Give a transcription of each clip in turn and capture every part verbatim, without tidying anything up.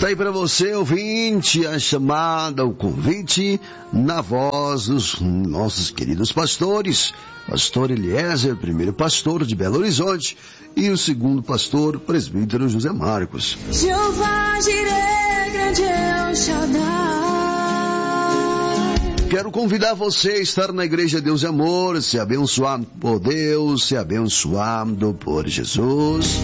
Está aí para você, ouvinte, a chamada, o convite, na voz dos nossos queridos pastores, pastor Eliezer, primeiro pastor de Belo Horizonte, e o segundo pastor, presbítero José Marcos. Jeová Jireh, grande El Shaddai. Quero convidar você a estar na Igreja Deus e Amor, ser abençoado por Deus, ser abençoado por Jesus.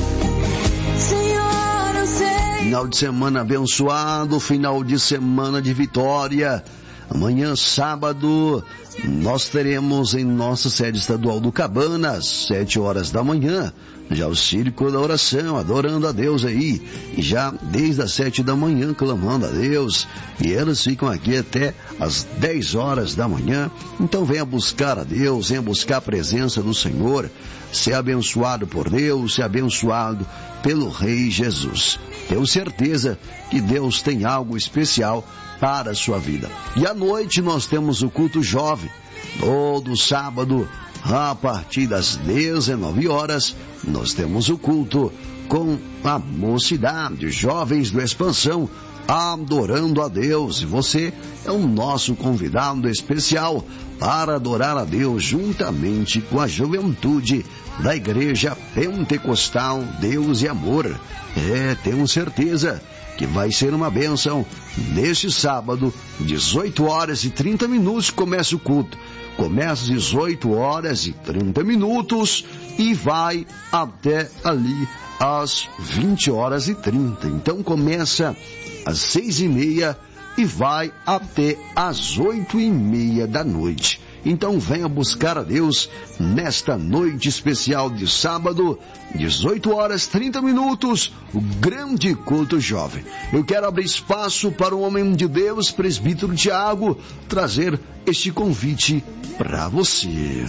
Senhor, eu sei. Final de semana abençoado, final de semana de vitória. Amanhã, sábado, nós teremos em nossa sede estadual do Cabana, às sete horas da manhã, já o Círculo da Oração, adorando a Deus aí, e já desde as sete da manhã, clamando a Deus, e elas ficam aqui até às dez horas da manhã. Então venha buscar a Deus, venha buscar a presença do Senhor, ser abençoado por Deus, ser abençoado pelo Rei Jesus. Tenho certeza que Deus tem algo especial para a sua vida. E à noite nós temos o culto jovem, todo sábado, a partir das dezenove horas, nós temos o culto com a mocidade, jovens do Expansão, adorando a Deus. E você é o nosso convidado especial para adorar a Deus juntamente com a juventude da Igreja Pentecostal Deus e Amor. É, tenho certeza que vai ser uma bênção. Neste sábado, dezoito horas e trinta minutos, começa o culto. Começa às dezoito horas e trinta minutos e vai até ali às vinte horas e trinta. Então começa às seis e meia e vai até às oito e meia da noite. Então venha buscar a Deus nesta noite especial de sábado, dezoito horas e trinta minutos, o grande culto jovem. Eu quero abrir espaço para o homem de Deus, presbítero Tiago, trazer este convite para você.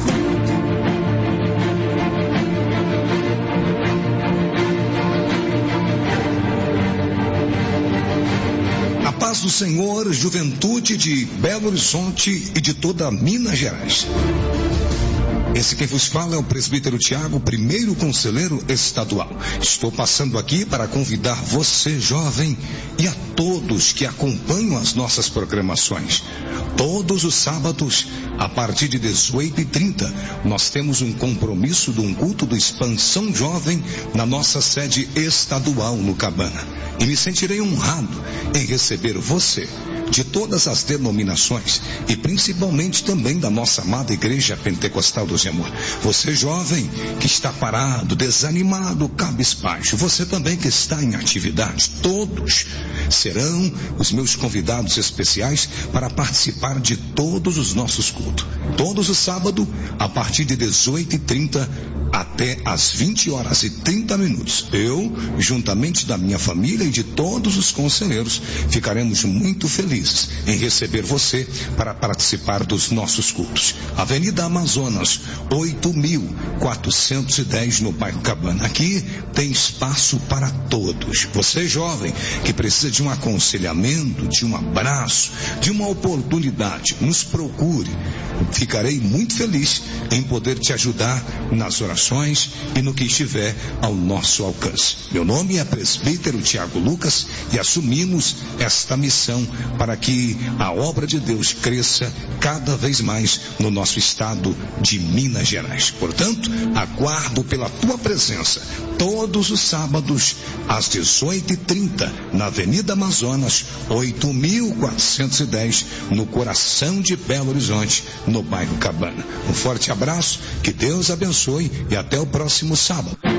Paz do Senhor, juventude de Belo Horizonte e de toda Minas Gerais. Esse quem vos fala é o presbítero Tiago, primeiro conselheiro estadual. Estou passando aqui para convidar você, jovem, e a todos que acompanham as nossas programações. Todos os sábados, a partir de dezoito e trinta, nós temos um compromisso de um culto do Expansão Jovem na nossa sede estadual no Cabana. E me sentirei honrado em receber você, de todas as denominações e principalmente também da nossa amada Igreja Pentecostal Deus e Amor. Você jovem que está parado, desanimado, cabisbaixo, você também que está em atividade, todos serão os meus convidados especiais para participar de todos os nossos cultos. Todos os sábados, a partir de dezoito e trinta até às vinte horas e trinta minutos. Eu, juntamente da minha família e de todos os conselheiros, ficaremos muito felizes em receber você para participar dos nossos cultos. Avenida Amazonas, oito mil quatrocentos e dez, no bairro Cabana. Aqui tem espaço para todos. Você jovem que precisa de um aconselhamento, de um abraço, de uma oportunidade, nos procure. Ficarei muito feliz em poder te ajudar nas orações e no que estiver ao nosso alcance. Meu nome é presbítero Tiago Lucas e assumimos esta missão para que a obra de Deus cresça cada vez mais no nosso estado de Minas Gerais. Portanto, aguardo pela tua presença todos os sábados às dezoito e trinta na Avenida Amazonas, oito mil quatrocentos e dez, no coração de Belo Horizonte, no bairro Cabana. Um forte abraço, que Deus abençoe e até o próximo sábado.